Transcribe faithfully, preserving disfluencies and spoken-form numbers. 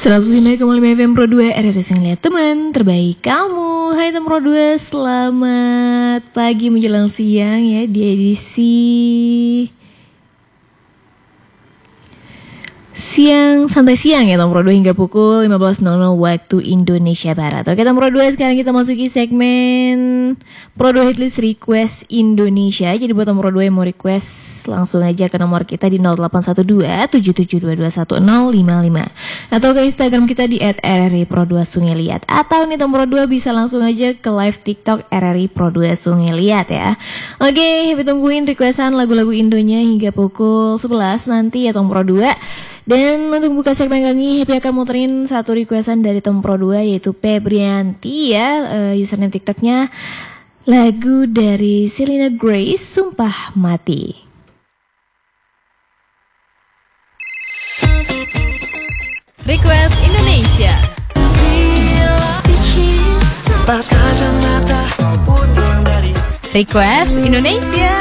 seratus lima koma lima F M Pro dua R R I Sungai Liat, teman terbaik kamu. Hai teman Pro dua, selamat pagi menjelang siang ya di edisi siang, santai siang ya teman Pro dua hingga pukul lima belas nol nol waktu Indonesia Barat. Oke teman Pro dua, sekarang kita masuki segmen Pro dua Hitlist Request Indonesia. Jadi buat teman Pro dua yang mau request, langsung aja ke nomor kita di nol delapan satu dua tujuh tujuh dua dua satu nol lima lima atau ke Instagram kita di et r r i pro dua Sungai Liat, atau nih teman Pro dua bisa langsung aja ke live TikTok R R I Pro dua Sungai Liat ya. Oke, happy tungguin requestan lagu-lagu Indonya hingga pukul sebelas nanti ya teman Pro dua. Dan untuk buka segmen kami, Happy akan muterin satu requestan dari teman Pro dua, yaitu Febrianti ya, uh, username TikToknya lagu dari Selena Grace, Sumpah Mati. Request Indonesia. Request Indonesia.